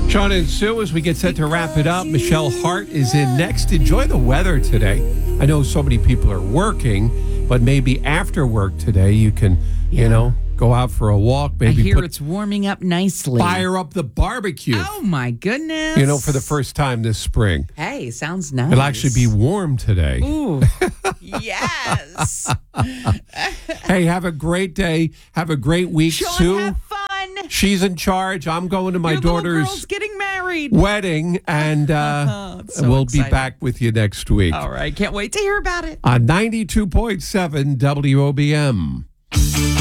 Sean and Sue, as we get set to wrap it up, Michelle Hart is in next. Enjoy the weather today. I know so many people are working, but maybe after work today you can, go out for a walk. Maybe I hear it's warming up nicely. Fire up the barbecue. Oh, my goodness. For the first time this spring. Hey, sounds nice. It'll actually be warm today. Ooh, yes. Hey, have a great day. Have a great week, Sean, Sue. have fun. She's in charge. I'm going to my Your daughter's little girl's getting married. wedding, and so we'll exciting. be back with you next week. All right. Can't wait to hear about it. On 92.7 WOBM.